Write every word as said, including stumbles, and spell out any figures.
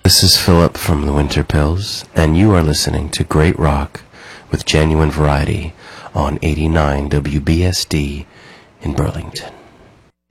This is Philip from the Winter Pills, and you are listening to Great Rock with Genuine Variety on eighty-nine W B S D in Burlington.